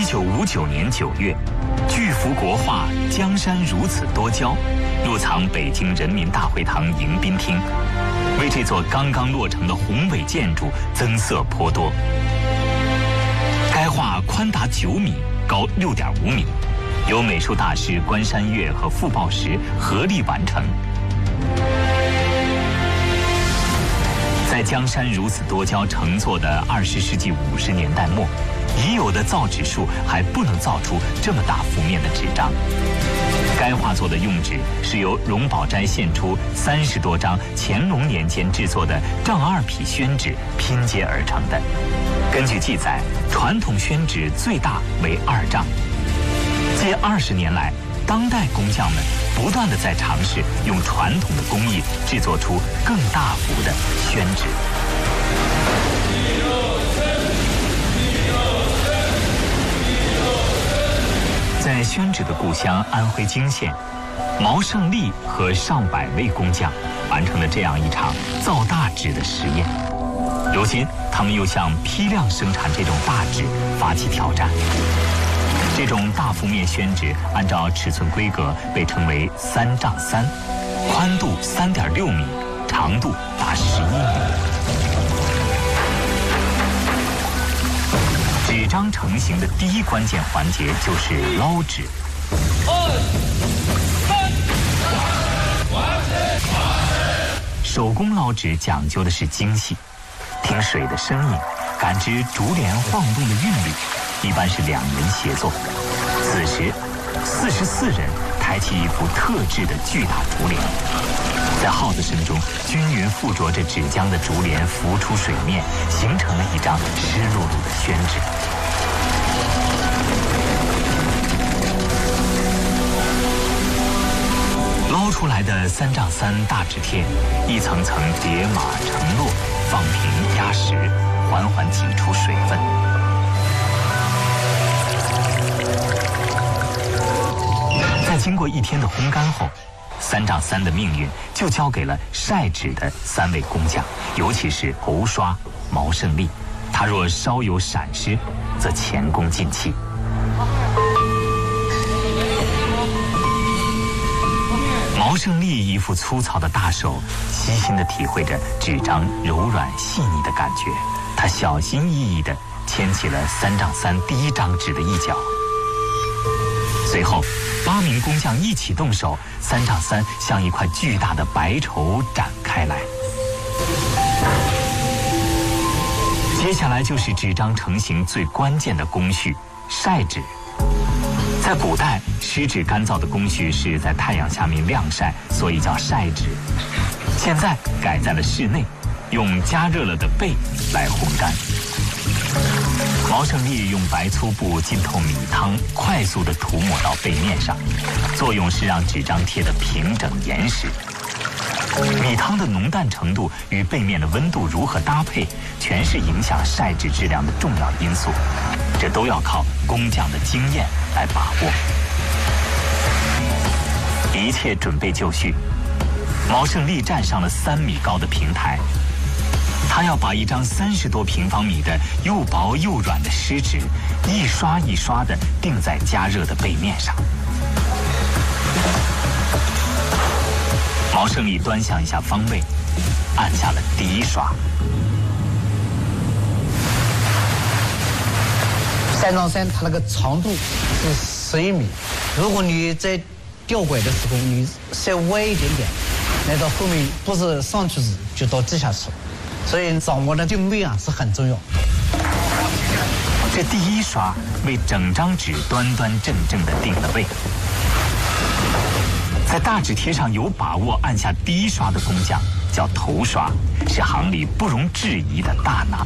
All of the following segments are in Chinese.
1959年9月，巨幅国画《江山如此多娇》入藏北京人民大会堂迎宾厅，为这座刚刚落成的宏伟建筑增色颇多。该画宽达9米，高6.5米，由美术大师关山月和傅抱石合力完成。在江山如此多娇成作的20世纪50年代末，已有的造纸术还不能造出这么大幅面的纸张。该画作的用纸是由荣宝斋献出30多张乾隆年间制作的正2匹宣纸拼接而成的。根据记载，传统宣纸最大为2丈。近20年来，当代工匠们不断地在尝试用传统的工艺制作出更大幅的宣纸。在宣纸的故乡安徽泾县，毛胜利和上百位工匠完成了这样一场造大纸的实验。如今，他们又向批量生产这种大纸发起挑战。这种大幅面宣纸按照尺寸规格被称为3丈3，宽度3.6米，长度达11米。纸张成型的第一关键环节就是捞纸。手工捞纸讲究的是精细，听水的声音，感知竹帘晃动的韵律，一般是2人协作。此时，44人抬起一幅特制的巨大竹帘，在号子声中，均匀附着着纸浆的竹帘浮出水面，形成了一张湿漉漉的宣纸。捞出来的3丈3大纸贴，一层层叠码承落，放平压实，缓缓挤出水分。在经过1天的烘干后，3丈3的命运就交给了晒纸的3位工匠，尤其是侯刷、毛胜利。他若稍有闪失，则前功尽弃。毛胜利一副粗糙的大手，细心地体会着纸张柔软细腻的感觉。他小心翼翼地牵起了3丈3第1张纸的一角。随后，8名工匠一起动手，3丈3像一块巨大的白绸展开来。接下来就是纸张成型最关键的工序——晒纸。在古代，湿纸干燥的工序是在太阳下面晾晒，所以叫晒纸。现在改在了室内，用加热了的被来烘干。毛胜利用白粗布浸透米汤，快速地涂抹到被面上，作用是让纸张贴得平整严实。米汤的浓淡程度与被面的温度如何搭配，全是影响晒纸质量的重要因素，这都要靠工匠的经验来把握。一切准备就绪，毛胜利站上了3米高的平台，他要把一张30多平方米的又薄又软的湿纸，一刷一刷地钉在加热的被面上。毛胜利端详一下方位，按下了第1刷。 3丈3它那个长度是11米，如果你在吊拐的时候你稍歪一点点，那到后面不是上去时就到地下去，所以掌握的定位啊是很重要。 这第1刷为整张纸端端正正地定了位。在大纸贴上有把握按下第1刷的工匠叫头刷，是行里不容置疑的大拿。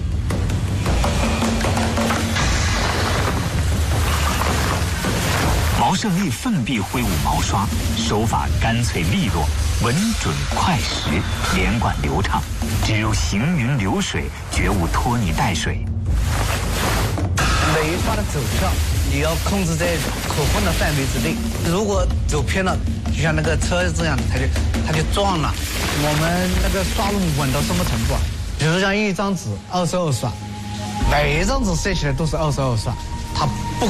毛胜利奋臂挥舞毛刷，手法干脆利落，稳准快实，连贯流畅，只如行云流水，绝无拖泥带水。 每一刷的走向你要控制在可控的范围之内，如果走偏了，就像那个车这样，它就撞了。我们那个刷路稳到什么程度啊？比如像一张纸22刷，每一张纸晒起来都是22刷，它不